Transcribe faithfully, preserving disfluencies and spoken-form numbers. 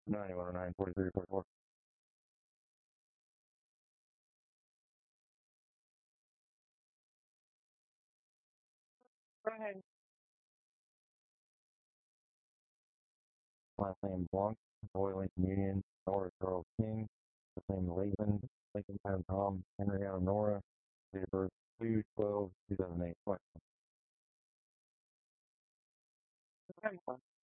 ninety-one oh nine, forty-three, forty-four. Go ahead. Last name Blanc, Boy Lincoln Union, Nora Charles King, the name Latham, Lincoln Town Tom, Henrietta Nora, date of birth two twelve two thousand eight.